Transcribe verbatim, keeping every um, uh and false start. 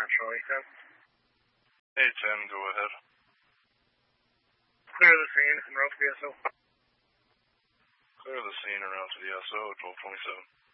Charlie ten. Hey, ten, go ahead. Clear the scene and route to the S O. Clear the scene and route to the S O, twelve twenty-seven.